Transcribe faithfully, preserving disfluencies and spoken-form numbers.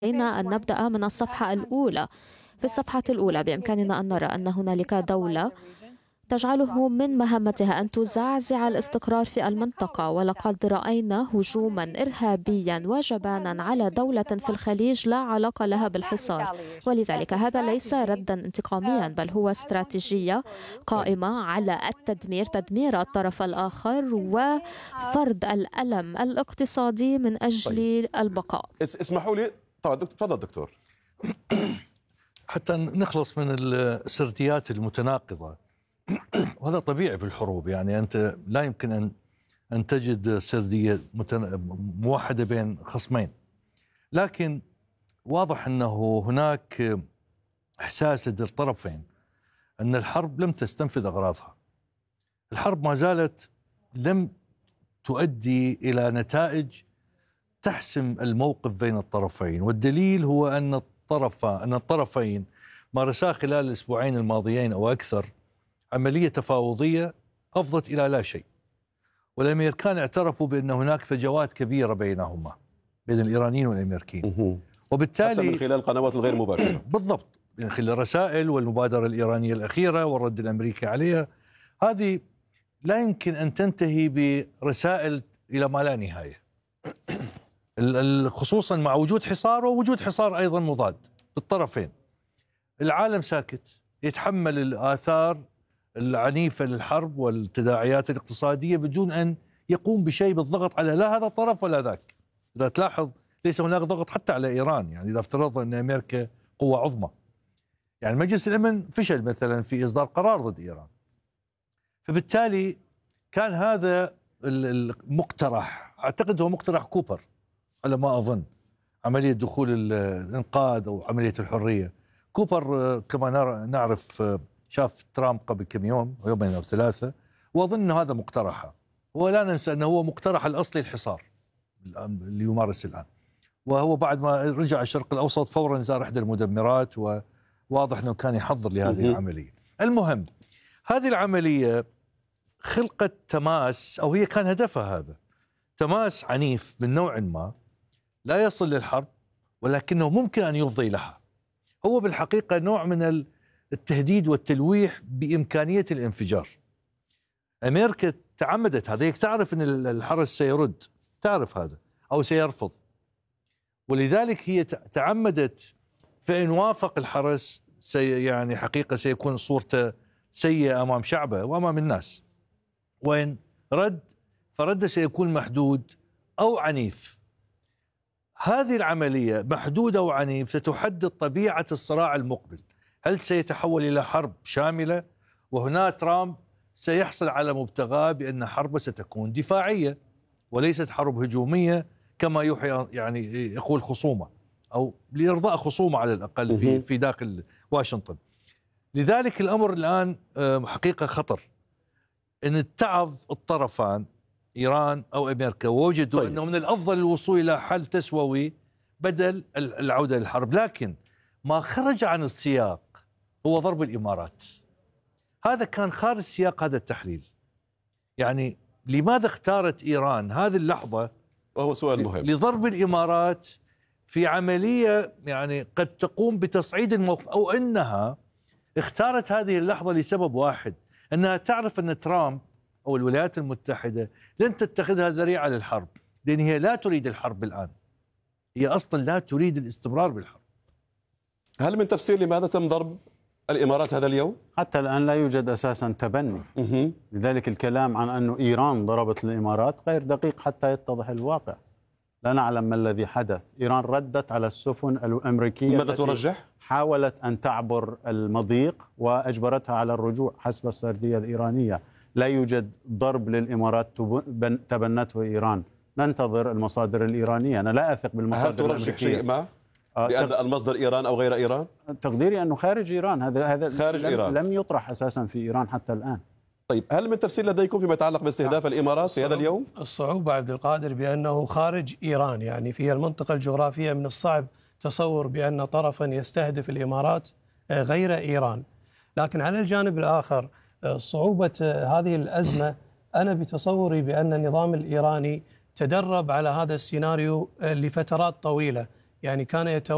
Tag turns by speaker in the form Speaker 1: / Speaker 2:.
Speaker 1: علينا أن نبدأ من الصفحة الأولى. في الصفحة الأولى بإمكاننا أن نرى أن هنالك دولة تجعله من مهمتها أن تزعزع الاستقرار في المنطقة، ولقد رأينا هجوما إرهابيا وجبانا على دولة في الخليج لا علاقة لها بالحصار، ولذلك هذا ليس ردا انتقاميا بل هو استراتيجية قائمة على التدمير، تدمير الطرف الآخر وفرض الألم الاقتصادي من أجل طيب. البقاء.
Speaker 2: اسمحوا لي طبعا دكتور، تفضل دكتور.
Speaker 3: حتى نخلص من السرديات المتناقضة، وهذا طبيعي في الحروب. يعني أنت لا يمكن أن أن تجد سردية موحدة بين خصمين، لكن واضح أنه هناك إحساس لدى الطرفين أن الحرب لم تستنفذ أغراضها. الحرب ما زالت لم تؤدي إلى نتائج تحسم الموقف بين الطرفين، والدليل هو أن الطرف أن الطرفين مارسا خلال الأسبوعين الماضيين أو أكثر عملية تفاوضية أفضت إلى لا شيء، والأمريكان اعترفوا بأن هناك فجوات كبيرة بينهما، بين الإيرانيين والأمريكيين، وبالتالي
Speaker 2: حتى من خلال القنوات الغير مباشرة.
Speaker 3: بالضبط، من خلال الرسائل والمبادرة الإيرانية الأخيرة والرد الأمريكي عليها. هذه لا يمكن أن تنتهي برسائل إلى ما لا نهاية، خصوصا مع وجود حصار ووجود حصار أيضا مضاد بالطرفين. العالم ساكت، يتحمل الآثار العنيفة للحرب والتداعيات الاقتصادية بدون أن يقوم بشيء بالضغط على لا هذا الطرف ولا ذاك. إذا تلاحظ ليس هناك ضغط حتى على إيران، يعني إذا افترضنا أن أمريكا قوة عظمى، يعني مجلس الأمن فشل مثلا في إصدار قرار ضد إيران. فبالتالي كان هذا المقترح، أعتقد هو مقترح كوبر على ما أظن، عملية دخول الإنقاذ أو عملية الحرية. كوبر كما نعرف شاف ترامب قبل كم يوم أو يومين أو ثلاثة، وأظن هذا مقترحه. ولا ننسى أنه هو مقترح الأصلي الحصار اللي يمارس الآن، وهو بعد ما رجع الشرق الأوسط فورا زار إحدى المدمرات، وواضح أنه كان يحضر لهذه العملية. المهم هذه العملية خلقت تماس، أو هي كان هدفها هذا، تماس عنيف من نوع ما لا يصل للحرب ولكنه ممكن أن يفضي لها. هو بالحقيقة نوع من التهديد والتلويح بإمكانية الانفجار. أمريكا تعمدت هذا، هي تعرف أن الحرس سيرد، تعرف هذا أو سيرفض، ولذلك هي تعمدت فإن وافق الحرس سي يعني حقيقة سيكون صورته سيئة أمام شعبه وأمام الناس، وإن رد فرد سيكون محدود أو عنيف. هذه العملية محدودة وعنيف ستحدد طبيعة الصراع المقبل. هل سيتحول إلى حرب شاملة؟ وهنا ترامب سيحصل على مبتغاه بأن حربه ستكون دفاعية وليست حرب هجومية كما يوحي يعني يقول خصومة، أو لإرضاء خصومة على الأقل في في داخل واشنطن. لذلك الأمر الآن حقيقة خطر، إن اتعظ الطرفان إيران أو أمريكا ووجدوا طيب. أنه من الأفضل الوصول إلى حل تسوي بدل العودة للحرب. لكن ما خرج عن السياق هو ضرب الإمارات. هذا كان خارج سياق هذا التحليل. يعني لماذا اختارت إيران هذه اللحظة،
Speaker 2: وهو سؤال مهم،
Speaker 3: لضرب الإمارات في عملية يعني قد تقوم بتصعيد الموقف، أو أنها اختارت هذه اللحظة لسبب واحد، أنها تعرف أن ترامب أو الولايات المتحدة لن تتخذها ذريعة للحرب، لأن هي لا تريد الحرب الآن، هي أصلا لا تريد الاستمرار بالحرب.
Speaker 2: هل من تفسير لماذا تم ضرب الإمارات هذا اليوم؟
Speaker 4: حتى الآن لا يوجد أساسا تبني، لذلك الكلام عن أنه إيران ضربت الإمارات غير دقيق حتى يتضح الواقع. لا نعلم ما الذي حدث. إيران ردت على السفن الأمريكية.
Speaker 2: ماذا ترجح؟
Speaker 4: حاولت أن تعبر المضيق وأجبرتها على الرجوع حسب السردية الإيرانية. لا يوجد ضرب للإمارات تبنته إيران. ننتظر المصادر الإيرانية. أنا لا أثق بالمصادر الأمريكية.
Speaker 2: هل ترجح شيء ما بأن المصدر إيران أو غير إيران؟
Speaker 4: تقديري أنه خارج إيران. هذا هذا
Speaker 2: خارج
Speaker 4: لم,
Speaker 2: إيران.
Speaker 4: لم يطرح أساسا في إيران حتى الآن.
Speaker 2: طيب هل من تفسير لديكم فيما يتعلق باستهداف الإمارات في هذا اليوم؟
Speaker 5: الصعوبة عبد القادر بأنه خارج إيران، يعني في المنطقة الجغرافية من الصعب تصور بأن طرفا يستهدف الإمارات غير إيران. لكن على الجانب الآخر صعوبة هذه الأزمة، أنا بتصوري بأن النظام الإيراني تدرب على هذا السيناريو لفترات طويلة، يعني كان يتوقع